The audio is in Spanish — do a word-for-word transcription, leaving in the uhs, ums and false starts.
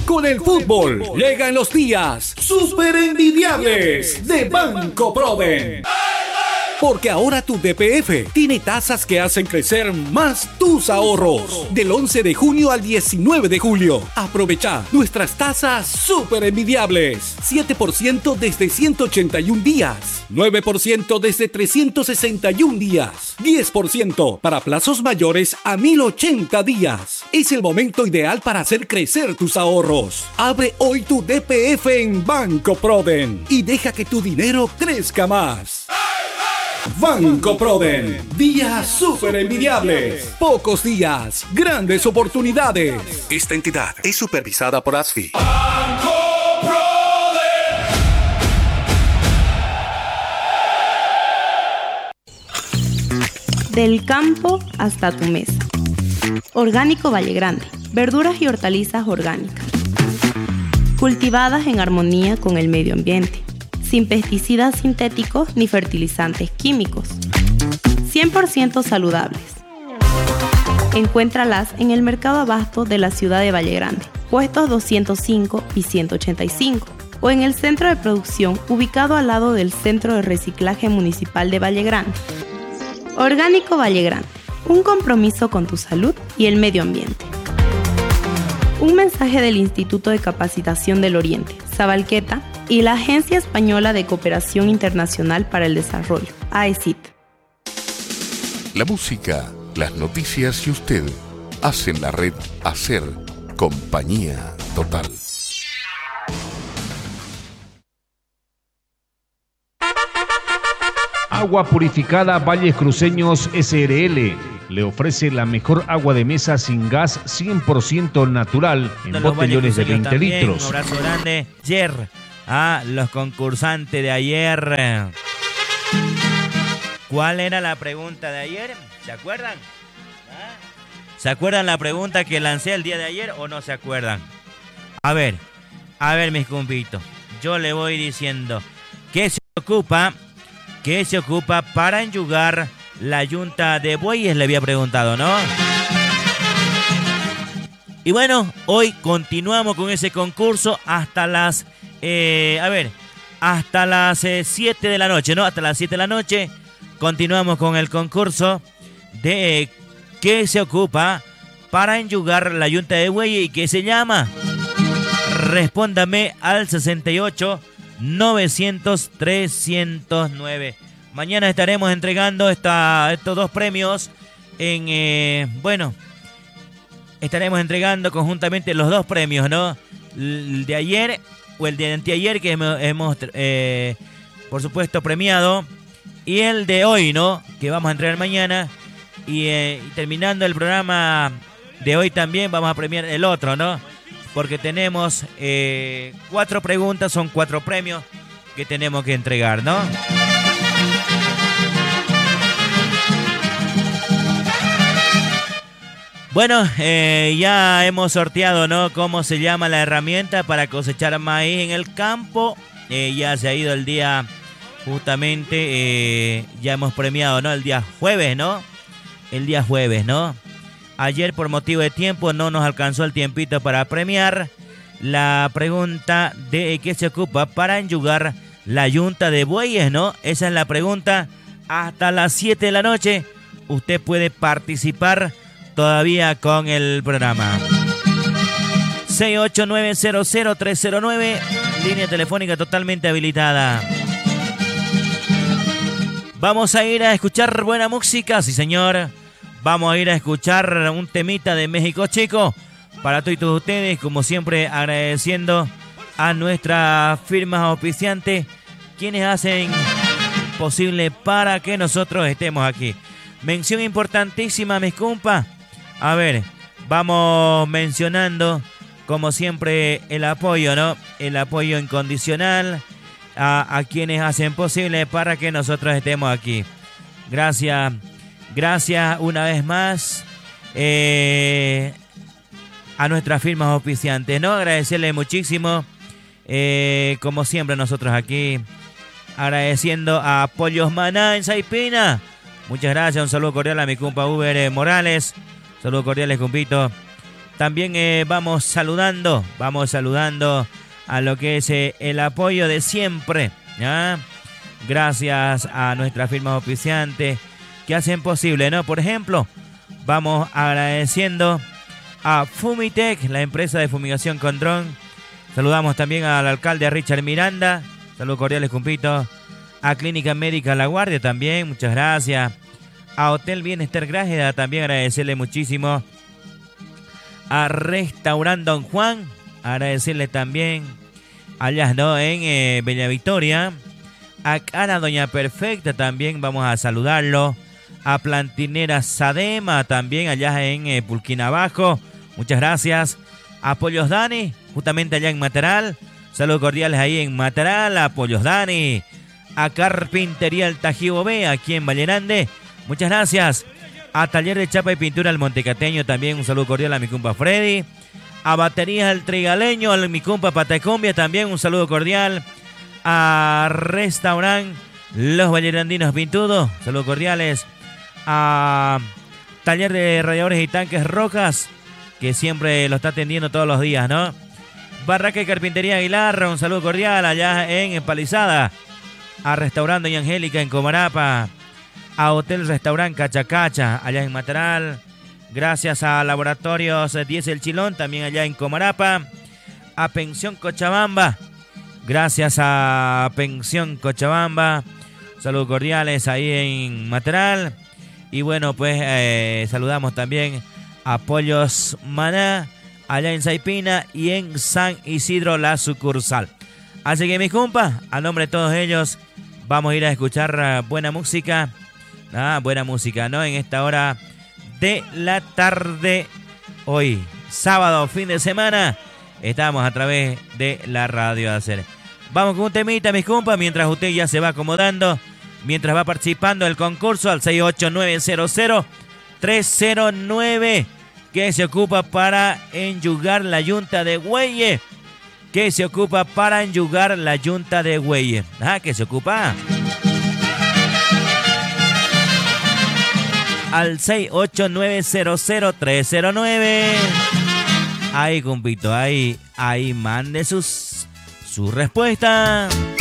Con el fútbol llegan los días super envidiables de Banco Proden. Porque ahora tu D P F tiene tasas que hacen crecer más tus ahorros. Del once de junio al diecinueve de julio. Aprovecha nuestras tasas súper envidiables. siete por ciento desde ciento ochenta y un días. nueve por ciento desde trescientos sesenta y un días. diez por ciento para plazos mayores a mil ochenta días. Es el momento ideal para hacer crecer tus ahorros. Abre hoy tu D P F en Banco Proden y deja que tu dinero crezca más. Banco Proden, días súper envidiables. Pocos días, grandes oportunidades. Esta entidad es supervisada por ASFI. Banco Proden. Del campo hasta tu mesa. Orgánico Valle Grande, verduras y hortalizas orgánicas. Cultivadas en armonía con el medio ambiente. Sin pesticidas sintéticos ni fertilizantes químicos. cien por ciento saludables. Encuéntralas en el Mercado Abasto de la ciudad de Valle Grande, puestos doscientos cinco y ciento ochenta y cinco, o en el centro de producción ubicado al lado del Centro de Reciclaje Municipal de Valle Grande. Orgánico Valle Grande, un compromiso con tu salud y el medio ambiente. Un mensaje del Instituto de Capacitación del Oriente, Sabalqueta, y la Agencia Española de Cooperación Internacional para el Desarrollo, A E C I T. La música, las noticias y usted hacen la red Hacer compañía total. Agua Purificada Valles Cruceños S R L le ofrece la mejor agua de mesa sin gas cien por ciento natural en botellones de veinte también, litros. Un abrazo grande. Ayer a los concursantes de ayer. ¿Cuál era la pregunta de ayer? ¿Se acuerdan? ¿Ah? ¿Se acuerdan la pregunta que lancé el día de ayer o no se acuerdan? A ver, a ver mis compitos. Yo le voy diciendo ¿qué se ocupa? ¿Qué se ocupa para enyugar la yunta de bueyes? Le había preguntado, ¿no? Y bueno, hoy continuamos con ese concurso hasta las, eh, a ver, hasta las siete de la noche, ¿no? Hasta las siete de la noche continuamos con el concurso de eh, ¿qué se ocupa para enyugar la yunta de bueyes y qué se llama? Respóndame al sesenta y ocho, novecientos, trescientos nueve. Mañana estaremos entregando esta, estos dos premios en, eh, bueno, estaremos entregando conjuntamente los dos premios, ¿no? El de ayer o el de anteayer que hemos, hemos eh, por supuesto, premiado. Y el de hoy, ¿no? Que vamos a entregar mañana. Y, eh, y terminando el programa de hoy también vamos a premiar el otro, ¿no? Porque tenemos eh, cuatro preguntas, son cuatro premios que tenemos que entregar, ¿no? Bueno, eh, ya hemos sorteado, ¿no? Cómo se llama la herramienta para cosechar maíz en el campo. Eh, ya se ha ido el día, justamente, eh, ya hemos premiado, ¿no? El día jueves, ¿no? El día jueves, ¿no? Ayer, por motivo de tiempo, no nos alcanzó el tiempito para premiar la pregunta de qué se ocupa para enyugar la yunta de bueyes, ¿no? Esa es la pregunta. Hasta las siete de la noche usted puede participar todavía con el programa. seis ocho nueve cero cero tres cero nueve, línea telefónica totalmente habilitada. Vamos a ir a escuchar buena música, sí señor. Vamos a ir a escuchar un temita de México Chico para todos ustedes, como siempre agradeciendo a nuestras firmas auspiciantes, quienes hacen posible para que nosotros estemos aquí. Mención importantísima, mis compas. A ver, vamos mencionando, como siempre, el apoyo, ¿no? El apoyo incondicional a, a quienes hacen posible para que nosotros estemos aquí. Gracias, gracias una vez más eh, a nuestras firmas auspiciantes, ¿no? Agradecerles muchísimo, eh, como siempre nosotros aquí, agradeciendo a Pollos Maná en Saipina. Muchas gracias, un saludo cordial a mi compa Uber Morales. Saludos cordiales, compito. También eh, vamos saludando, vamos saludando a lo que es eh, el apoyo de siempre, ¿ya? Gracias a nuestras firmas oficiantes que hacen posible, ¿no? Por ejemplo, vamos agradeciendo a Fumitec, la empresa de fumigación con dron. Saludamos también al alcalde Richard Miranda. Saludos cordiales, cumpito. A Clínica Médica La Guardia también, muchas gracias. A Hotel Bienestar Grájeda también agradecerle muchísimo. A Restaurant Don Juan, agradecerle también. Allá, ¿no? En eh, Bella Victoria. A Cara Doña Perfecta también vamos a saludarlo. A Plantinera Sadema también allá en eh, Pulquinabajo. Muchas gracias. A Pollos Dani, justamente allá en Mataral. Saludos cordiales ahí en Mataral. A Pollos Dani. A Carpintería El Tajibo B, aquí en Valle Grande. Muchas gracias. A Taller de Chapa y Pintura El Montecateño también. Un saludo cordial a mi compa Freddy. A Baterías El Trigaleño, a mi compa Patacombia también. Un saludo cordial. A Restaurant Los Vallegrandinos Pintudo. Saludos cordiales. A Taller de Radiadores y Tanques Rojas, que siempre lo está atendiendo todos los días, ¿no? Barraca y Carpintería Aguilar, un saludo cordial allá en Empalizada. A Restaurante Doña Angélica en Comarapa. A Hotel Restaurant Cachacacha allá en Mataral. Gracias a Laboratorios diez El Chilón también allá en Comarapa. A Pensión Cochabamba. Gracias a Pensión Cochabamba. Saludos cordiales ahí en Mataral. Y bueno, pues eh, saludamos también a Pollos Maná, allá en Saipina y en San Isidro, la sucursal. Así que mis compas, a nombre de todos ellos, vamos a ir a escuchar uh, buena música. Ah, buena música, ¿no? En esta hora de la tarde, hoy, sábado, fin de semana, estamos a través de la radio de Hacer. Vamos con un temita, mis compas, mientras usted ya se va acomodando. Mientras va participando del concurso al seis ocho nueve cero cero tres cero nueve, que se ocupa para enyugar la yunta de Güelle. Que se ocupa para enyugar la yunta de Güelle. Ah, que se ocupa. Al seis ocho nueve cero cero tres cero nueve. Ahí, compito, ahí, ahí mande sus, su respuesta.